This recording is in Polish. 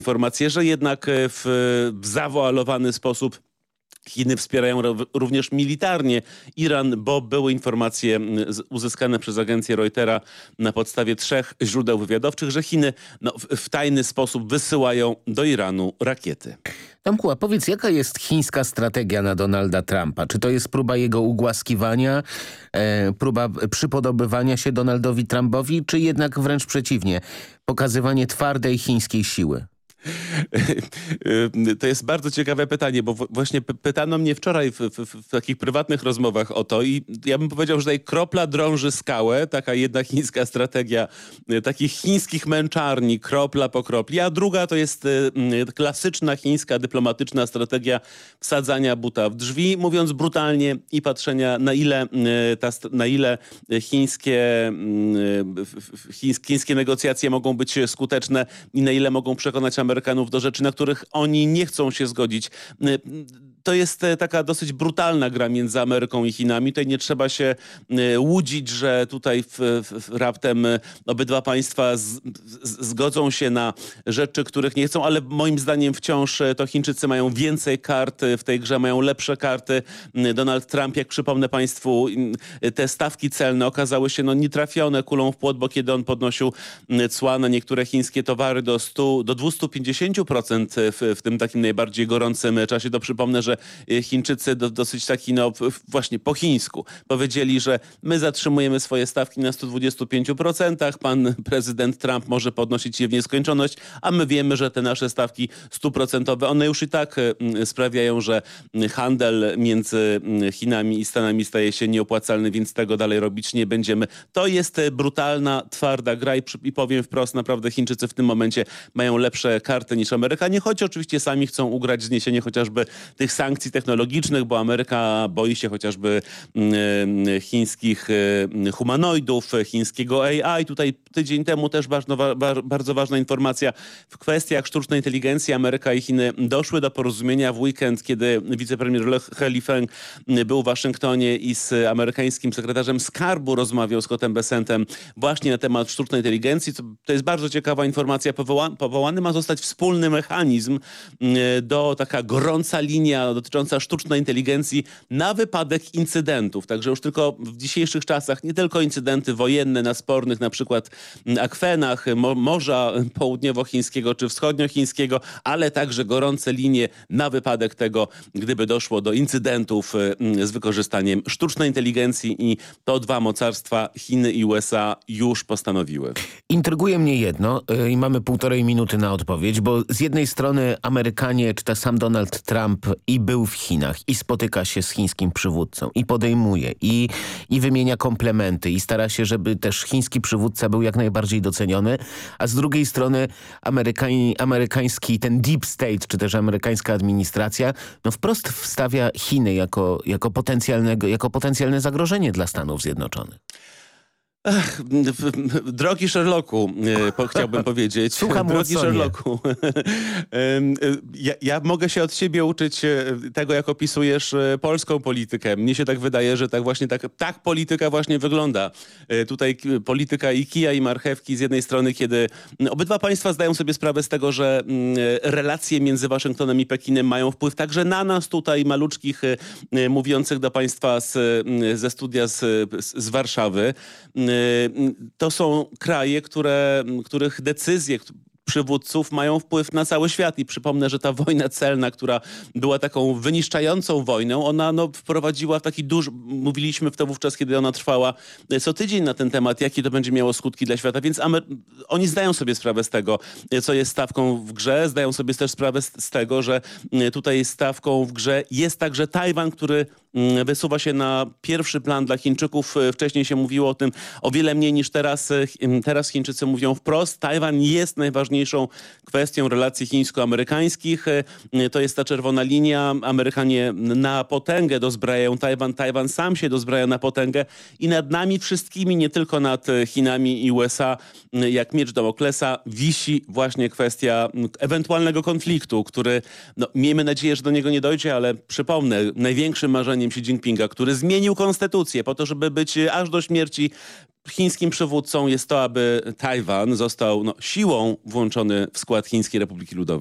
informację, że jednak w zawoalowany sposób Chiny wspierają również militarnie Iran, bo były informacje uzyskane przez agencję Reutera na podstawie 3 źródeł wywiadowczych, że Chiny w tajny sposób wysyłają do Iranu rakiety. Tomku, a powiedz, jaka jest chińska strategia na Donalda Trumpa? Czy to jest próba jego ugłaskiwania, próba przypodobywania się Donaldowi Trumpowi, czy jednak wręcz przeciwnie, pokazywanie twardej chińskiej siły? To jest bardzo ciekawe pytanie, bo właśnie pytano mnie wczoraj w takich prywatnych rozmowach o to i ja bym powiedział, że tutaj kropla drąży skałę, taka jedna chińska strategia takich chińskich męczarni, kropla po kropli, a druga to jest klasyczna chińska dyplomatyczna strategia wsadzania buta w drzwi, mówiąc brutalnie i patrzenia na ile chińskie negocjacje mogą być skuteczne i na ile mogą przekonać Amerykanów do rzeczy, na których oni nie chcą się zgodzić. To jest taka dosyć brutalna gra między Ameryką i Chinami. Tutaj nie trzeba się łudzić, że tutaj raptem obydwa państwa zgodzą się na rzeczy, których nie chcą, ale moim zdaniem wciąż to Chińczycy mają więcej kart w tej grze, mają lepsze karty. Donald Trump, jak przypomnę państwu, te stawki celne okazały się nietrafione kulą w płot, bo kiedy on podnosił cła na niektóre chińskie towary do 250% w tym takim najbardziej gorącym czasie, to przypomnę, że Chińczycy dosyć taki, właśnie po chińsku powiedzieli, że my zatrzymujemy swoje stawki na 125%, pan prezydent Trump może podnosić je w nieskończoność, a my wiemy, że te nasze stawki 100%, one już i tak sprawiają, że handel między Chinami i Stanami staje się nieopłacalny, więc tego dalej robić nie będziemy. To jest brutalna, twarda gra i powiem wprost, naprawdę Chińczycy w tym momencie mają lepsze karty niż Amerykanie, choć oczywiście sami chcą ugrać zniesienie chociażby tych sankcji technologicznych, bo Ameryka boi się chociażby chińskich humanoidów, chińskiego AI. Tutaj tydzień temu też bardzo ważna informacja w kwestiach sztucznej inteligencji. Ameryka i Chiny doszły do porozumienia w weekend, kiedy wicepremier He Lifeng był w Waszyngtonie i z amerykańskim sekretarzem skarbu rozmawiał, Scottem Bessentem, właśnie na temat sztucznej inteligencji. To jest bardzo ciekawa informacja. Powołany ma zostać wspólny mechanizm taka gorąca linia dotycząca sztucznej inteligencji na wypadek incydentów. Także już tylko w dzisiejszych czasach nie tylko incydenty wojenne na spornych na przykład akwenach Morza Południowochińskiego czy Wschodniochińskiego, ale także gorące linie na wypadek tego, gdyby doszło do incydentów z wykorzystaniem sztucznej inteligencji i to dwa mocarstwa, Chiny i USA, już postanowiły. Intryguje mnie jedno i mamy 1,5 minuty na odpowiedź, bo z jednej strony Amerykanie, czy też sam Donald Trump i był w Chinach i spotyka się z chińskim przywódcą i podejmuje i wymienia komplementy i stara się, żeby też chiński przywódca był jak najbardziej doceniony, a z drugiej strony amerykański ten deep state, czy też amerykańska administracja wprost wstawia Chiny jako potencjalne zagrożenie dla Stanów Zjednoczonych. Drogi Sherlocku, chciałbym powiedzieć. Słucham, drogi Sherlocku. Ja mogę się od ciebie uczyć tego, jak opisujesz polską politykę. Mnie się tak wydaje, że tak polityka właśnie wygląda. Tutaj polityka i kija i marchewki z jednej strony, kiedy obydwa państwa zdają sobie sprawę z tego, że relacje między Waszyngtonem i Pekinem mają wpływ także na nas tutaj, maluczkich, mówiących do państwa ze studia z Warszawy. To są kraje, których decyzje przywódców mają wpływ na cały świat i przypomnę, że ta wojna celna, która była taką wyniszczającą wojną, ona wprowadziła w taki duży, mówiliśmy wówczas, kiedy ona trwała, co tydzień na ten temat, jakie to będzie miało skutki dla świata, więc oni zdają sobie sprawę z tego, co jest stawką w grze, zdają sobie też sprawę z tego, że tutaj stawką w grze jest także Tajwan, który wysuwa się na pierwszy plan dla Chińczyków. Wcześniej się mówiło o tym o wiele mniej niż teraz. Teraz Chińczycy mówią wprost. Tajwan jest najważniejszą kwestią relacji chińsko-amerykańskich. To jest ta czerwona linia. Amerykanie na potęgę dozbrajają Tajwan. Tajwan sam się dozbraja na potęgę i nad nami wszystkimi, nie tylko nad Chinami i USA, jak miecz Damoklesa, wisi właśnie kwestia ewentualnego konfliktu, który, miejmy nadzieję, że do niego nie dojdzie, ale przypomnę, największym marzeniem Xi Jinpinga, który zmienił konstytucję po to, żeby być aż do śmierci chińskim przywódcą jest to, aby Tajwan został siłą włączony w skład Chińskiej Republiki Ludowej.